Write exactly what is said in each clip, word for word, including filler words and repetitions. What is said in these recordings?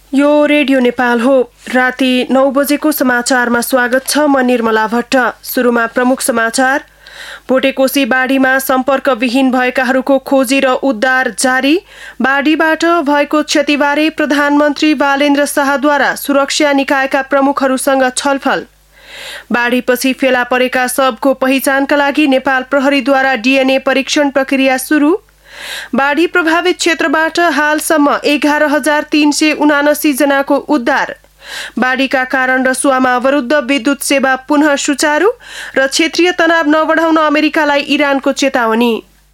यो रेडियो नेपाल हो। राति नौ बजेको समाचारमा स्वागत छ। म निर्मला भट्ट। सुरुमा प्रमुख समाचार। भोटेकोशी बाढीमा सम्पर्कविहीन भएकाहरूको खोजी र उद्धार जारी। बाढीबाट भएको क्षतिबारे प्रधानमन्त्री बालेन्द्र शाहद्वारा सुरक्षा निकायका प्रमुखहरूसँग छलफल। बाढीपछि फेला परेका शवको पहिचानका लागि नेपाल प्रहरीद्वारा डीएनए परीक्षण प्रक्रिया सुरु। बाढी प्रभावित क्षेत्रबाट हालसम्म एघार हजार तीन सय उनासी जनाको उद्धार। बाढीका कारण रसुवामा अवरुद्ध विद्युत सेवा पुनः सुचारू र क्षेत्रीय तनाव नबढाउन अमेरिकालाई इरानको चेतावनी।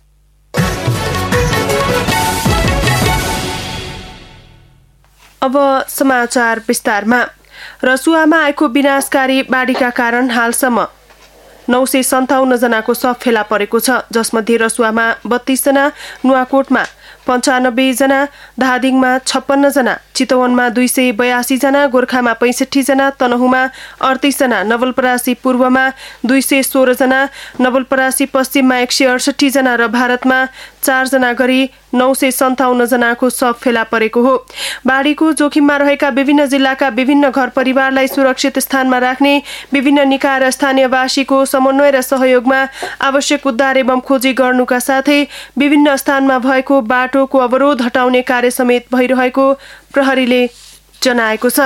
अब समाचार विस्तारमा। रसुवामा आएको विनाशकारी बाढीका कारण हालसम्म नौ सय सन्ताउन्न जनाको शव फेला परेको छ, जसमध्ये रसुवामा बत्तीस जना, नुवाकोटमा पन्चानब्बे जना, धादिङमा छप्पन्न जना, चितवनमा दुई सय बयासी जना, गोर्खामा पैंसठी जना, तनहुमा अडतिस जना, नवलपरासी पूर्वमा दुई सय सोह्र जना, नवलपरासी पश्चिममा एक सय अडसठी जना र भारतमा चार जना गरी नौ सय सन्ताउन्न जनाको शव फेला परेको हो। बाढीको जोखिममा रहेका विभिन्न जिल्लाका विभिन्न घर परिवारलाई सुरक्षित स्थानमा राख्ने विभिन्न निकाय र स्थानीयवासीको समन्वय र सहयोगमा आवश्यक उद्धार एवं खोजी गर्नुका साथै विभिन्न स्थानमा भएको बाटोको अवरोध हटाउने कार्य समेत भइरहेको प्रहरीले जनाएको छ।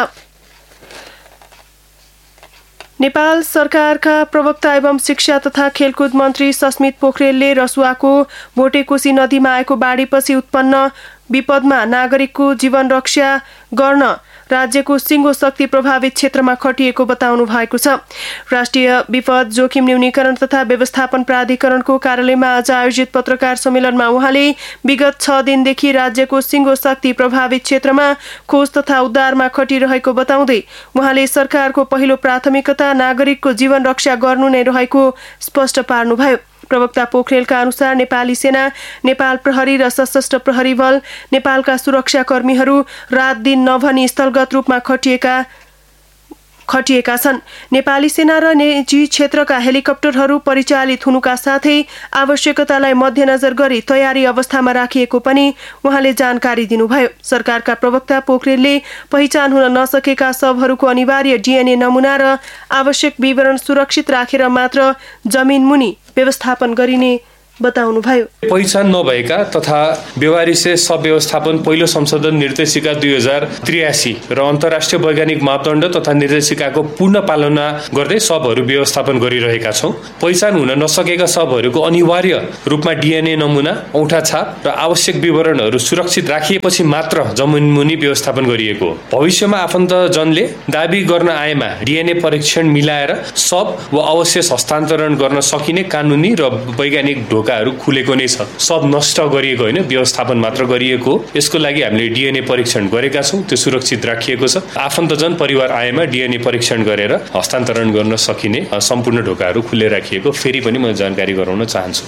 नेपाल सरकारका प्रवक्ता एवं शिक्षा तथा खेलकुद मन्त्री सस्मित पोखरेलले रसुवाको भोटेकोशी नदीमा आएको बाढीपछि उत्पन्न विपदमा नागरिकको जीवन रक्षा गर्न राज्यको सिङ्गो शक्ति प्रभावित क्षेत्रमा खटिएको बताउनु भएको छ। राष्ट्रिय विपद जोखिम न्यूनीकरण तथा व्यवस्थापन प्राधिकरणको कार्यालयमा आज आयोजित पत्रकार सम्मेलनमा उहाँले विगत छ दिनदेखि राज्यको सिङ्गो शक्ति प्रभावित क्षेत्रमा खोज तथा उद्धारमा खटिरहेको बताउँदै उहाँले सरकारको पहिलो प्राथमिकता नागरिकको जीवन रक्षा गर्नु नै रहेको स्पष्ट पार्नुभयो। प्रवक्ता पोखरेलका अनुसार नेपाली सेना, नेपाल प्रहरी र सशस्त्र प्रहरी बल, नेपालका सुरक्षाकर्मीहरू रात दिन नभनी स्थलगत रूपमा खटिएका खटिएका छन्। नेपाली सेना र निजी क्षेत्रका हेलिकप्टरहरू परिचालित हुनुका साथै आवश्यकतालाई मध्यनजर गरी तयारी अवस्थामा राखिएको पनि उहाँले जानकारी दिनुभयो। सरकारका प्रवक्ता पोखरेलले पहिचान हुन नसकेका शवहरूको अनिवार्य डीएनए नमुना र आवश्यक विवरण सुरक्षित राखेर मात्र जमिन मुनि व्यवस्थापन गरिने बताउनुभयो। पहिचान नभएका तथा व्यवहारिक सब व्यवस्थापन पहिलो संशोधन निर्देशिका दुई हजार त्रियासी र अन्तर्राष्ट्रिय वैज्ञानिक मापदण्ड तथा निर्देशिकाको पूर्ण पालना गर्दै सबहरू व्यवस्थापन गरिरहेका छौँ। पहिचान हुन नसकेका सबहरूको अनिवार्य रूपमा डीएनए नमुना, औँठा छाप र आवश्यक विवरणहरू सुरक्षित राखिएपछि मात्र जमिनमुनि व्यवस्थापन गरिएको। भविष्यमा आफन्तजनले दाबी गर्न आएमा डीएनए परीक्षण मिलाएर सब वा अवशेष हस्तान्तरण गर्न सकिने कानुनी र वैज्ञानिक ढोका खुलेको नै छ। सब नष्ट गरिएको होइन, व्यवस्थापन मात्र गरिएको। यसको लागि हामीले डीएनए परीक्षण गरेका छौँ, त्यो सुरक्षित राखिएको छ। आफन्तजन परिवार आएमा डीएनए परीक्षण गरेर हस्तान्तरण गर्न सकिने सम्पूर्ण ढोकाहरू खुले राखिएको फेरि पनि म जानकारी गराउन चाहन्छु।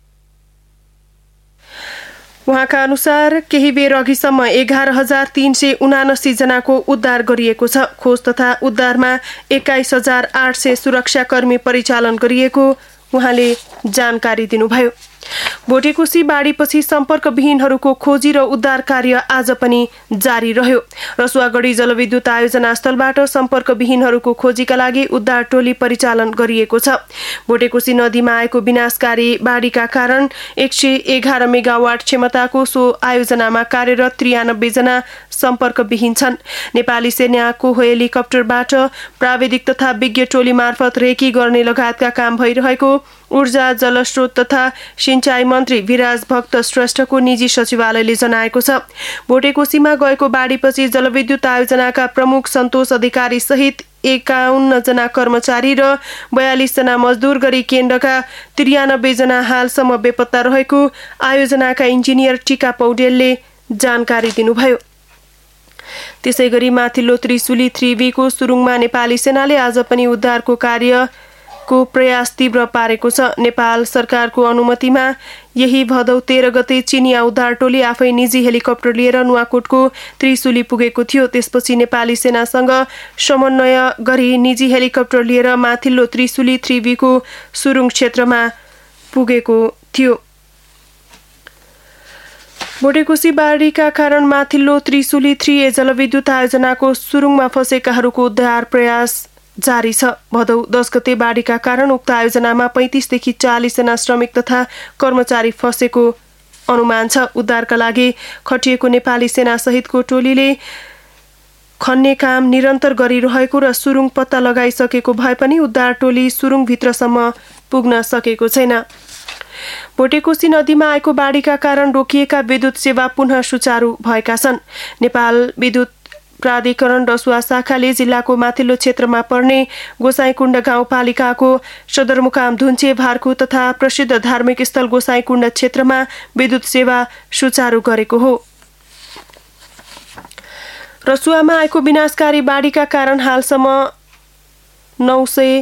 उहाँका अनुसार केही बेर अघिसम्म एघार हजार तीन सय उनासी जनाको उद्धार गरिएको छ। खोज तथा उद्धारमा एक्काइस हजार आठ सय सुरक्षाकर्मी परिचालन गरिएको उहाँले जानकारी दिनुभयो। भोटेकोशी बाढीपछि सम्पर्कविहीनहरूको खोजी र उद्धार कार्य आज पनि जारी रह्यो। रसुवागढी जलविद्युत आयोजना स्थलबाट सम्पर्कविहीनहरूको खोजीका लागि उद्धार टोली परिचालन गरिएको छ। भोटेकोशी नदीमा आएको विनाशकारी बाढीका कारण एक सय एघार मेगावाट क्षमताको सो आयोजनामा कार्यरत त्रियानब्बे जना सम्पर्कविहीन छन्। नेपाली सेनाको हेलिकप्टरबाट प्राविधिक तथा विज्ञ टोली मार्फत रेकी गर्ने लगायतका काम भइरहेको ऊर्जा, जलस्रोत तथा सिंचाई मन्त्री विराज भक्त श्रेष्ठको निजी सचिवालयले जनाएको छ। भोटेकोशीमा गएको बाढीपछि जलविद्युत आयोजनाका प्रमुख सन्तोष अधिकारी सहित एकाउन्न जना कर्मचारी र बयालिस जना मजदुर गरी केन्द्रका त्रियानब्बे जना हालसम्म बेपत्ता रहेको आयोजनाका इन्जिनियर टिका पौडेलले जानकारी दिनुभयो। त्यसै गरी माथिल्लो त्रिशुली थ्री बी को सुरुङमा नेपाली सेनाले आज पनि उद्धारको कार्य को प्रयास तीव्र पारेको छ। नेपाल सरकारको अनुमतिमा यही भदौ तेह्र गते चिनिया उद्धार टोली आफै निजी हेलिकप्टर लिएर नुवाकोटको त्रिशुली पुगेको थियो। त्यसपछि नेपाली सेनासँग समन्वय गरी निजी हेलिकप्टर लिएर माथिल्लो त्रिशुली थ्री बी को सुरुङ क्षेत्रमा पुगेको थियो। भोटेकोसी बाढीका कारण माथिल्लो त्रिशुली थ्री ए जलविद्युत आयोजनाको सुरुङमा फँसेकाहरूको उद्धार प्रयास जारी छ। भदौ दस गते बाढीका कारण उक्त आयोजनामा पैंतिसदेखि चालिसजना श्रमिक तथा कर्मचारी फँसेको अनुमान छ। उद्धारका लागि खटिएको नेपाली सेना सहितको टोलीले खन्ने काम निरन्तर गरिरहेको र सुरुङ पत्ता लगाइसकेको भए पनि उद्धार टोली सुरुङभित्रसम्म पुग्न सकेको छैन। भोटेकोसी नदीमा आएको बाढीका कारण रोकिएका विद्युत सेवा पुनः सुचारू भएका छन्। नेपाल विद्युत प्राधिकरण रसुवा शाखाले जिल्लाको माथिल्लो क्षेत्रमा पर्ने गोसाइँकुण्ड गाउँपालिकाको सदरमुकाम धुन्चे भारखु तथा प्रसिद्ध धार्मिक स्थल गोसाइँकुण्ड क्षेत्रमा विद्युत सेवा सुचारू गरेको हो। रसुवामा आएको विनाशकारी बाढीका कारण हालसम्म नौ सय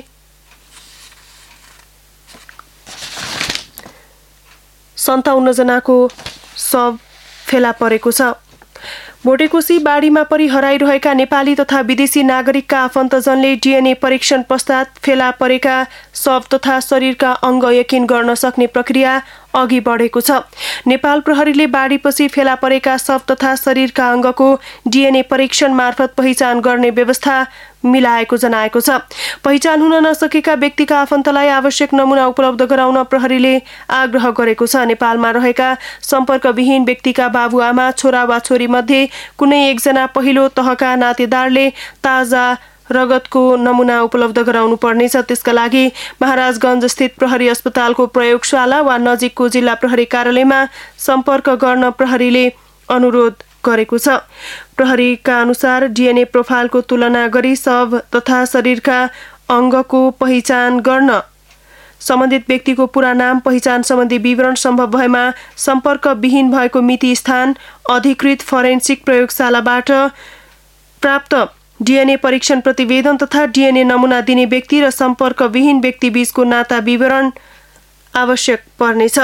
सन्ताउन्न जनाको शव फेला परेको छ। भोटेकोसी बाढीमा परि हराइरहेका नेपाली तथा विदेशी नागरिकका आफन्तजनले डीएनए परीक्षण पश्चात फेला परेका शव तथा शरीरका अङ्ग यकिन गर्न सक्ने प्रक्रिया अघि बढेको छ। नेपाल प्रहरीले बाढीपछि फेला परेका शव तथा शरीरका अङ्गको डीएनए परीक्षण मार्फत पहिचान गर्ने व्यवस्था मिलाएको जनाएको छ। पहिचान हुन नसकेका व्यक्तिका आफन्तलाई आवश्यक नमुना उपलब्ध गराउन प्रहरीले आग्रह गरेको छ। नेपालमा रहेका सम्पर्कविहीन व्यक्तिका बाबुआमा छोरा वा छोरी मध्ये कुनै एकजना पहिलो तहका नातेदारले ताजा रगतको नमुना उपलब्ध गराउनु पर्नेछ। त्यसका लागि महाराजगञ्ज स्थित प्रहरी अस्पतालको प्रयोगशाला वा नजिकको जिल्ला प्रहरी कार्यालयमा सम्पर्क गर्न प्रहरीले अनुरोध गरेको छ। प्रहरीका अनुसार डीएनए प्रोफाइलको तुलना गरी शव तथा शरीरका अङ्गको पहिचान गर्न सम्बन्धित व्यक्तिको पूरा नाम, पहिचान सम्बन्धी विवरण, सम्भव भएमा सम्पर्कविहीन भएको मिति, स्थान, अधिकृत फोरेन्सिक प्रयोगशालाबाट प्राप्त डीएनए परीक्षण प्रतिवेदन तथा डीएनए नमुना दिने व्यक्ति र सम्पर्कविहीन व्यक्ति बीचको नाता विवरण आवश्यक पर्नेछ।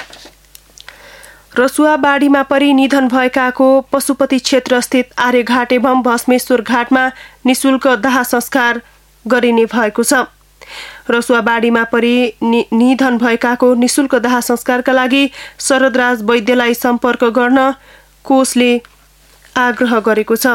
रसुवा बाढीमा परि निधन भएकाको पशुपति क्षेत्र स्थित आर्यघाट एवं भस्मेश्वर घाटमा निशुल्क दाह संस्कार गरिने भएको छ। रसुवा बाढीमा परि निधन भएकाको निशुल्क दाह संस्कारका लागि शरदराज वैद्यलाई सम्पर्क गर्न कोषले आग्रह गरेको छ।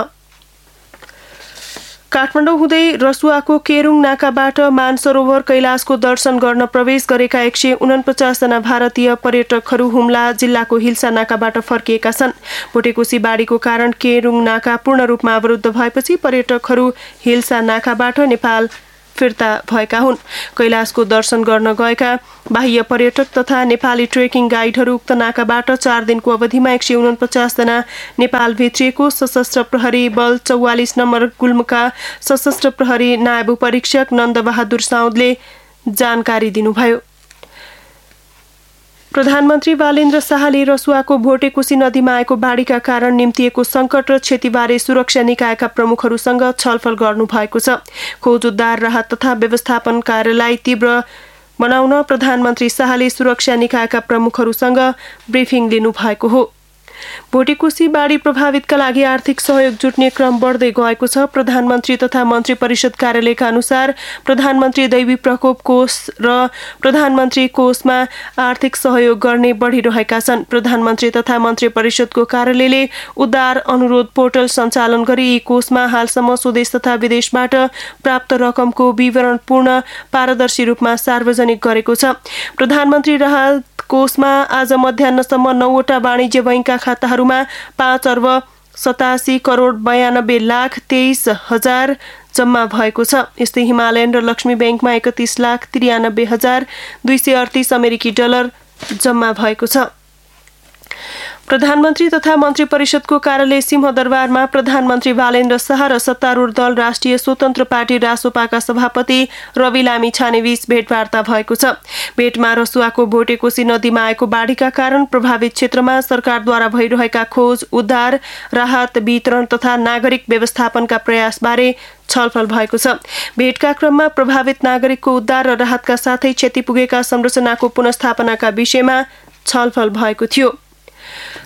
काठमाडौँ हुँदै रसुवाको केरुङ नाकाबाट मानसरोवर कैलाशको दर्शन गर्न प्रवेश गरेका एक सय उनपचास जना भारतीय पर्यटकहरू हुम्ला जिल्लाको हिल्सा नाकाबाट फर्किएका छन्। भोटेकोसी बाढीको कारण केरुङ नाका पूर्ण रूपमा अवरुद्ध भएपछि पर्यटकहरू हिल्सा नाकाबाट नेपाल फिर्ता भएका हुन्। कैलाशको दर्शन गर्न गएका बाह्य पर्यटक तथा नेपाली ट्रेकिङ गाइडहरू उक्त नाकाबाट चार दिनको अवधिमा एक सय उनपचास जना नेपाल भित्रिएको सशस्त्र प्रहरी बल चौवालिस नम्बर गुल्मका सशस्त्र प्रहरी नायब परीक्षक नन्दबहादुर साउदले जानकारी दिनुभयो। प्रधानमन्त्री बालेन्द्र शाहले रसुवाको भोटेकोसी नदीमा आएको बाढीका कारण निम्तिएको सङ्कट र क्षतिबारे सुरक्षा निकायका प्रमुखहरूसँग छलफल गर्नुभएको छ। खोज उद्धार राहत तथा व्यवस्थापन कार्यलाई तीव्र बनाउन प्रधानमन्त्री शाहले सुरक्षा निकायका प्रमुखहरूसँग ब्रिफिङ लिनुभएको हो। भोटेकोसी बाढी प्रभावितका लागि आर्थिक सहयोग जुट्ने क्रम बढ्दै गएको छ। प्रधानमन्त्री तथा मन्त्री परिषद कार्यालयका अनुसार प्रधानमन्त्री दैवी प्रकोप कोष र प्रधानमन्त्री कोषमा आर्थिक सहयोग गर्ने बढिरहेका छन्। प्रधानमन्त्री तथा मन्त्री परिषदको कार्यालयले उद्धार अनुरोध पोर्टल सञ्चालन गरी यी कोषमा हालसम्म स्वदेश तथा विदेशबाट प्राप्त रकमको विवरण पूर्ण पारदर्शी रूपमा सार्वजनिक गरेको छ। प्रधानमन्त्री राहत कोषमा आज मध्याह्नसम्म नौवटा वाणिज्य बैङ्कका खाताहरूमा पाँच अर्ब सतासी करोड बयानब्बे लाख तेइस हजार जम्मा भएको छ। यस्तै हिमालयन र लक्ष्मी ब्याङ्कमा एकतिस लाख त्रियानब्बे हजार दुई सय अडतिस अमेरिकी डलर जम्मा भएको छ। प्रधानमन्त्री तथा मन्त्री परिषदको कार्यालय सिंहदरबारमा प्रधानमन्त्री बालेन्द्र शाह र सत्तारूढ दल राष्ट्रिय स्वतन्त्र पार्टी रासोपाका सभापति रवि लामी छानेबीच भेटवार्ता भएको छ। भेटमा रसुवाको भोटेकोसी नदीमा आएको बाढीका कारण प्रभावित क्षेत्रमा सरकारद्वारा भइरहेका खोज उद्धार राहत वितरण तथा नागरिक व्यवस्थापनका प्रयासबारे छलफल भएको छ। भेटका क्रममा प्रभावित नागरिकको उद्धार र राहतका साथै क्षति पुगेका संरचनाको पुनर्स्थापनाका विषयमा छलफल भएको थियो।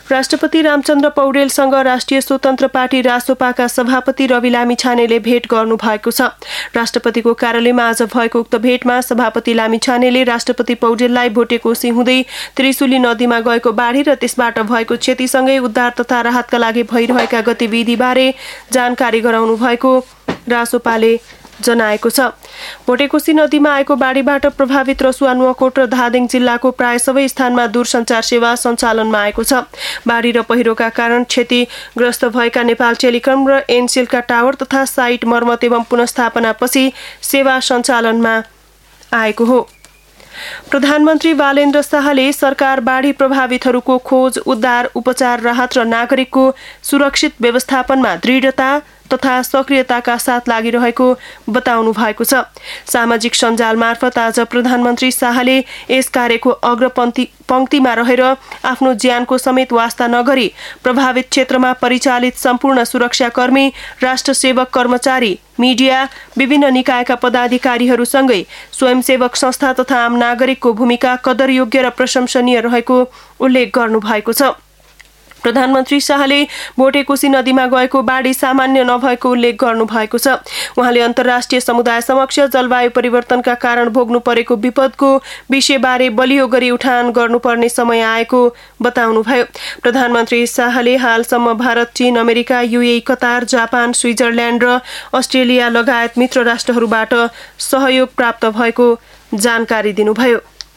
राष्ट्रपति रामचन्द्र पौडेलसँग राष्ट्रिय स्वतन्त्र पार्टी रासोपाका सभापति रवि लामिछानेले भेट गर्नु भएको छ। राष्ट्रपतिको कार्यालयमा आज भएको उक्त भेटमा सभापति लामिछानेले राष्ट्रपति पौडेललाई भोटेकोशी हुँदै त्रिशुली नदीमा गएको बाढी र त्यसबाट भएको क्षतिसँगै उद्धार तथा राहतका लागि भइरहेका गतिविधिबारे जानकारी गराउनु भएको रासोपाले जनाएको छ। भोटेकोशी नदीमा आएको बाढीबाट प्रभावित रसुवा, नुवाकोट र धादिङ जिल्लाको प्राय सबै स्थानमा दूरसञ्चार सेवा सञ्चालनमा आएको छ। बाढी र पहिरोका कारण क्षतिग्रस्त भएका नेपाल टेलिकम र एनसेलका टावर तथा साइट मर्मत एवं पुनर्स्थापनापछि सेवा सञ्चालनमा आएको हो। प्रधानमन्त्री बालेन्द्र शाहले सरकार बाढी प्रभावितहरूको खोज, उद्धार, उपचार, राहत र नागरिकको सुरक्षित व्यवस्थापनमा दृढता तथा सक्रियताका साथ लागिरहेको बताउनु भएको छ। सामाजिक सञ्जाल मार्फत आज प्रधानमन्त्री शाहले यस कार्यको अग्रपन्थी पंक्तिमा रहेर आफ्नो ज्यानको समेत वास्ता नगरी प्रभावित क्षेत्रमा परिचालित सम्पूर्ण सुरक्षाकर्मी, राष्ट्र सेवक, कर्मचारी, मिडिया, विभिन्न निकायका पदाधिकारीहरूसँगै स्वयंसेवक संस्था तथा आम नागरिकको भूमिका कदरयोग्य र प्रशंसनीय रहेको उल्लेख गर्नु भएको छ। प्रधानमन्त्री शाहले भोटेकोशी नदीमा गएको बाढी सामान्य नभएको उल्लेख गर्नु भएको छ। उहाँले अन्तर्राष्ट्रिय समुदाय समक्ष जलवायु परिवर्तनका कारण भोग्नु परेको विपदको विषयबारे बलियो गरी उठान गर्नुपर्ने समय आएको बताउनुभयो। प्रधानमन्त्री शाहले हालसम्म भारत, चीन, America, UAE, Qatar, Japan, Switzerland र अस्ट्रेलिया लगायत मित्र राष्ट्रहरूबाट सहयोग प्राप्त भएको जानकारी दिनुभयो।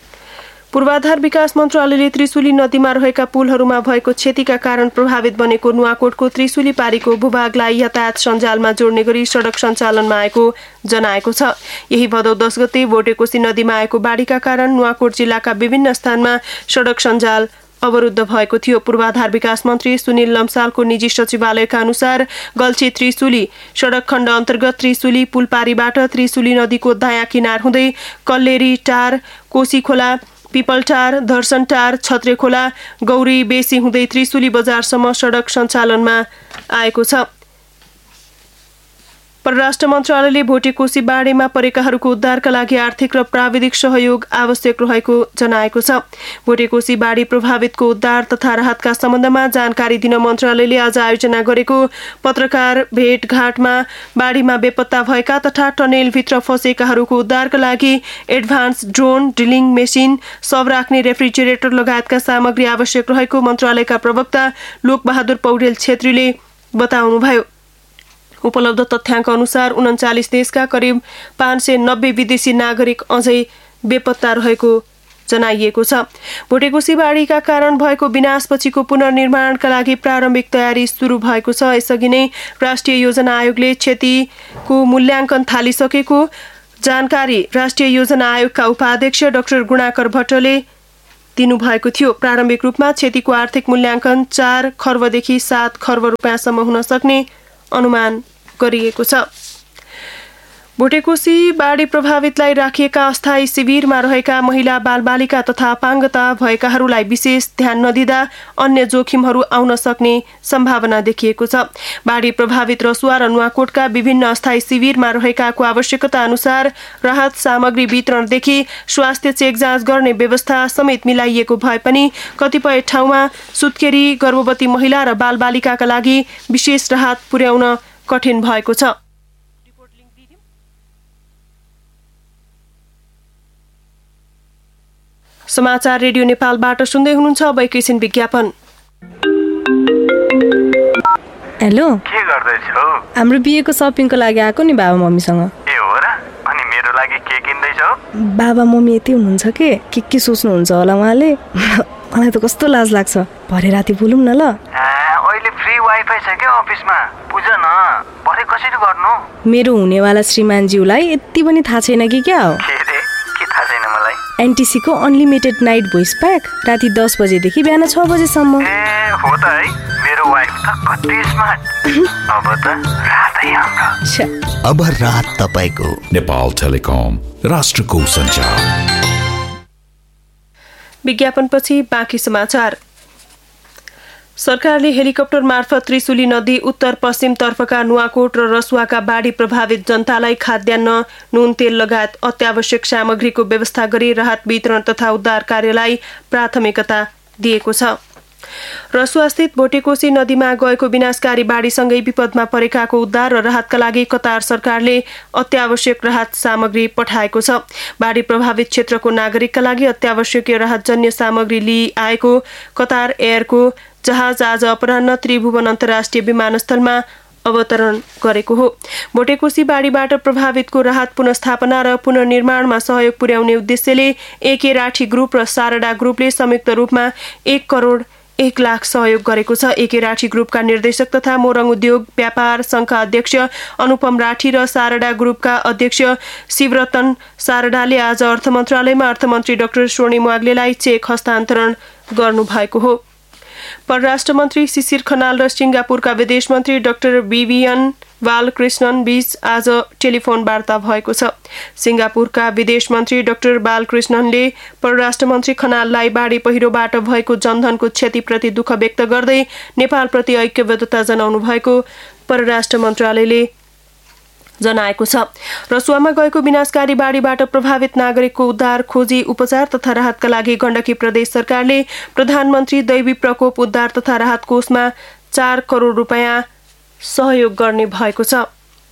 पूर्वाधार विकास मन्त्रालयले त्रिशुली नदीमा रहेका पुलहरूमा भएको क्षतिका कारण प्रभावित बनेको नुवाकोटको त्रिशुली पारीको भूभागलाई यातायात सञ्जालमा जोड्ने गरी सडक सञ्चालनमा आएको जनाएको छ। यही भदौ दस गते भोटेकोशी नदीमा आएको बाढीका कारण नुवाकोट जिल्लाका विभिन्न स्थानमा सडक सञ्जाल अवरुद्ध भएको थियो। पूर्वाधार विकास मन्त्री सुनिल लम्सालको निजी सचिवालयका अनुसार गल्छी त्रिशुली सडक खण्ड अन्तर्गत त्रिशुली पुलपारीबाट त्रिशुली नदीको दायाँ किनार हुँदै कल्लेरी टार, कोशी खोला, पिपलटार, धर्सनटार, छत्रे खोला, गौरी बेसी हुँदै त्रिशुली बजारसम्म सडक सञ्चालनमा आएको छ। परराष्ट्र मन्त्रालयले भोटेकोशी बाढीमा परेकाहरूको उद्धारका लागि आर्थिक र प्राविधिक सहयोग आवश्यक रहेको जनाएको छ। भोटेकोशी बाढी प्रभावितको उद्धार तथा राहतका सम्बन्धमा जानकारी दिन मन्त्रालयले आज आयोजना गरेको पत्रकार भेटघाटमा बाढीमा बेपत्ता भएका तथा टनेलभित्र फँसेकाहरूको उद्धारका लागि एडभान्स ड्रोन, ड्रिलिङ मेसिन, सब राख्ने रेफ्रिजरेटर लगायतका सामग्री आवश्यक रहेको मन्त्रालयका प्रवक्ता लोकबहादुर पौडेल छेत्रीले बताउनुभयो। उपलब्ध तथ्याङ्क अनुसार उन्चालिस देशका करिब पाँच सय नब्बे विदेशी नागरिक अझै बेपत्ता रहेको जनाइएको छ। भोटेकोशी बाढीका कारण भएको विनाशपछिको पुनर्निर्माणका लागि प्रारम्भिक तयारी सुरु भएको छ। यसअघि नै राष्ट्रिय योजना आयोगले क्षतिको मूल्याङ्कन थालिसकेको जानकारी राष्ट्रिय योजना आयोगका उपाध्यक्ष डाक्टर गुणाकर भट्टले दिनुभएको थियो। प्रारम्भिक रूपमा क्षतिको आर्थिक मूल्याङ्कन चार खर्बदेखि सात खर्ब रुपियाँसम्म हुन सक्ने अनुमान गरिएको छ। भोटेकोशी बाढी प्रभावितलाई राखिएका अस्थायी शिविरमा रहेका महिला, बालबालिका तथा अपाङ्गता भएकाहरूलाई विशेष ध्यान नदिँदा अन्य जोखिमहरू आउन सक्ने सम्भावना देखिएको छ। बाढी प्रभावित रसुवा र नुवाकोटका विभिन्न अस्थायी शिविरमा रहेकाको आवश्यकता अनुसार राहत सामग्री वितरणदेखि स्वास्थ्य चेक जाँच गर्ने व्यवस्था समेत मिलाइएको भए पनि कतिपय ठाउँमा सुत्केरी, गर्भवती महिला र बालबालिकाका लागि विशेष राहत पुर्याउन कठिन भएको छ। समाचार रेडियो नेपालबाट सुन्दै हुनुहुन्छ। अब एकैछिन विज्ञापन। हेलो, के गर्दैछौ? हाम्रो बिहेको सपिङको लागि आएको नि बाबा मम्मीसँग। ए हो र? अनि मेरो लागि के किन्दैछौ? बाबा मम्मी यति हुनुहुन्छ के के के सोच्नुहुन्छ होला उहाँले। मलाई त कस्तो लाज लाग्छ। भरे राति बोलौँ न ल। अहिले फ्री वाइफाई छ के अफिसमा? बुझ न, भरे कसरी गर्नु? मेरो हुनेवाला श्रीमानज्यूलाई यति पनि थाहा छैन कि क्या हो? के रे? के थाहा छैन मलाई? एनटिसी को अनलिमिटेड नाइट भोइस प्याक राति दस बजेदेखि बिहान छ बजेसम्म। ए हो त है, मेरो वाइफ त कति स्मार्ट। अब त रातै हाम्रो। अब रात तपाईको। नेपाल टेलिकम, राष्ट्रको सञ्चार। विज्ञापनपछि बाँकी समाचार। सरकारले हेलिकप्टर मार्फत त्रिशुली नदी उत्तर पश्चिम तर्फका नुवाकोट र रसुवाका बाढी प्रभावित जनतालाई खाद्यान्न, नुन, तेल लगायत अत्यावश्यक सामग्रीको व्यवस्था गरी राहत वितरण तथा उद्धार कार्यलाई प्राथमिकता दिएको छ। रसुवास्थित भोटेकोशी नदीमा गएको विनाशकारी बाढीसँगै विपदमा परेकाको उद्धार र राहतका लागि कतार सरकारले अत्यावश्यक राहत सामग्री पठाएको छ। बाढी प्रभावित क्षेत्रको नागरिकका लागि अत्यावश्यकीय राहतजन्य सामग्री लिई आएको कतार एयरको जहाज आज अपराह्न त्रिभुवन अन्तर्राष्ट्रिय विमानस्थलमा अवतरण गरेको हो। भोटेकोशी बाढीबाट प्रभावितको राहत पुनर्स्थापना र पुनर्निर्माणमा सहयोग पुर्याउने उद्देश्यले एके राठी ग्रुप र सारडा ग्रुपले संयुक्त रूपमा एक करोड एक लाख सहयोग गरेको छ। एके राठी ग्रुपका निर्देशक तथा मोरङ उद्योग व्यापार संघका अध्यक्ष अनुपम राठी र सारडा ग्रुपका अध्यक्ष शिवरतन सारडाले आज अर्थ मन्त्रालयमा अर्थमन्त्री डाक्टर स्वर्णिम वाग्लेलाई चेक हस्तान्तरण गर्नुभएको हो। परराष्ट्र मन्त्री शिशिर खनाल र सिङ्गापुरका विदेश मन्त्री डाक्टर विवियन बालकृष्णन बीच आज टेलिफोन वार्ता भएको छ। सिङ्गापुरका विदेश मन्त्री डाक्टर बालकृष्णनले परराष्ट्र मन्त्री खनाललाई बाढी पहिरोबाट भएको जनधनको क्षतिप्रति दुःख व्यक्त गर्दै नेपालप्रति ऐक्यबद्धता जनाउनु भएको परराष्ट्र मन्त्रालयले जनाएको छ। रसुवामा गएको विनाशकारी बाढीबाट प्रभावित नागरिकको उद्धार, खोजी, उपचार तथा राहतका लागि गण्डकी प्रदेश सरकारले प्रधानमन्त्री दैवी प्रकोप उद्धार तथा राहत कोषमा चार करोड रुपियाँ सहयोग गर्ने भएको छ।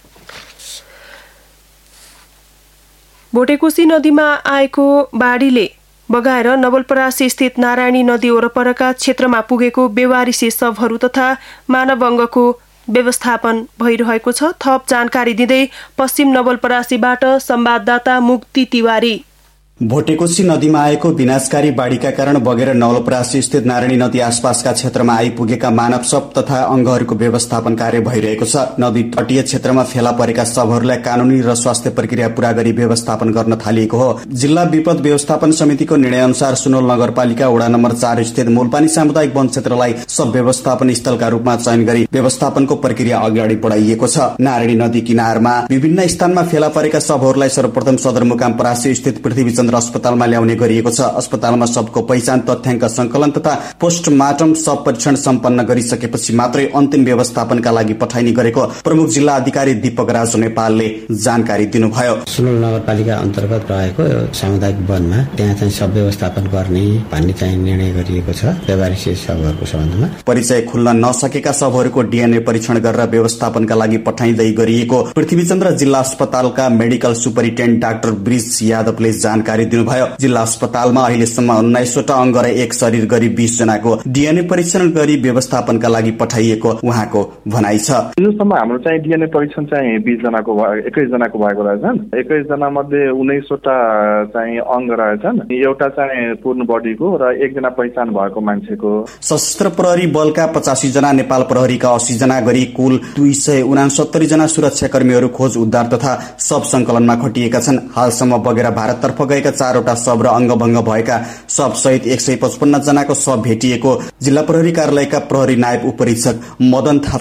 भोटेकोशी नदीमा आएको बाढीले बगाएर नवलपरासी स्थित नारायणी नदी वरपरका क्षेत्रमा पुगेको बेवारिसे शवहरू तथा मानव अङ्गको व्यवस्थापन भइरहेको छ। थप जानकारी दिँदै पश्चिम नवलपरासीबाट संवाददाता मुक्ति तिवारी। भोटेकोशी नदीमा आएको विनाशकारी बाढीका कारण बगेर नवलपरासी स्थित नारायणी नदी आसपासका क्षेत्रमा आइपुगेका मानव शव तथा अङ्गहरूको व्यवस्थापन कार्य भइरहेको छ। नदी तटीय क्षेत्रमा फेला परेका शवहरूलाई कानूनी र स्वास्थ्य प्रक्रिया पूरा गरी व्यवस्थापन गर्न थालिएको हो। जिल्ला विपद व्यवस्थापन समितिको निर्णय अनुसार सुनौल नगरपालिका वडा नम्बर चार स्थित मूलपानी सामुदायिक वन क्षेत्रलाई शव व्यवस्थापन स्थलका रूपमा चयन गरी व्यवस्थापनको प्रक्रिया अगाडि बढाइएको छ। नारायणी नदी किनारमा विभिन्न स्थानमा फेला परेका शवहरूलाई सर्वप्रथम सदरमुकाम परासी स्थित पृथ्वीचन्द्र अस्पतालमा ल्याउने गरिएको छ। अस्पतालमा शवको पहिचान, तथ्याङ्क संकलन तथा पोस्टमार्टम शव परीक्षण सम्पन्न गरिसकेपछि मात्रै अन्तिम व्यवस्थापनका लागि पठाइने गरेको प्रमुख जिल्ला अधिकारी दीपक राज नेपालले जानकारी दिनुभयो। सुनौल नगरपालिका अन्तर्गत रहेको सामुदायिक वनमा त्यहाँ चाहिँ शव व्यवस्थापन गर्ने भन्ने चाहिँ निर्णय गरिएको छ। बेवारिसे शवहरूको सम्बन्धमा परिचय खुल्न नसकेका शवहरूको डीएनए परीक्षण गरेर व्यवस्थापनका लागि पठाइँदै गरिएको पृथ्वीचन्द्र जिल्ला अस्पतालका मेडिकल सुपरिन्टेन्डेन्ट डाक्टर ब्रिज यादवले जानकारी दिनुभयो। जिल्ला अस्पतालमा अहिलेसम्म उन्नाइसवटा अङ्ग र एक शरीर गरी बीस जनाको डीएनए परीक्षण गरी व्यवस्थापनका लागि पठाइएको उहाँको भनाइ छ। हिजोसम्म हाम्रो चाहिँ डीएनए परीक्षण चाहिँ बीस जनाको एक्काइस जनाको भएको रहेछन्। एक्काइस जना मध्ये उन्नाइसवटा चाहिँ अङ्ग रहेछन्, एउटा चाहिँ पूर्ण बडीको र एकजना पहिचान भएको मान्छेको। सशस्त्र प्रहरी बलका पचासी जना, नेपाल प्रहरीका अस्सी जना गरी कुल दुई सय उनासत्तरी जना सुरक्षाकर्मीहरू खोज उद्धार तथा शव संकलनमा खटिएका छन्। हालसम्म बगेर भारततर्फ गएका चारवटा शव र अङ्गभङ्ग भएका शव सहित एक सय पचपन्न जनाको शव भेटिएको जिल्ला प्रहरी कार्यालयका प्रहरी नायब उपरीक्षक मदन